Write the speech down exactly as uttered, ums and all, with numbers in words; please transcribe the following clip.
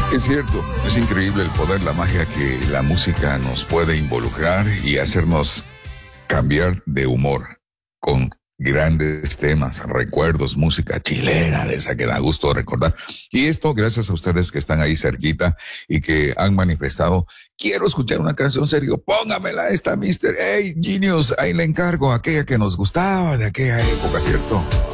Es cierto, es increíble el poder, la magia que la música nos puede involucrar y hacernos cambiar de humor con grandes temas, recuerdos, música chilena, de esa que da gusto recordar. Y esto gracias a ustedes que están ahí cerquita y que han manifestado, quiero escuchar una canción serio, póngamela esta, mister Hey, Genius, ahí le encargo aquella que nos gustaba de aquella época, ¿cierto?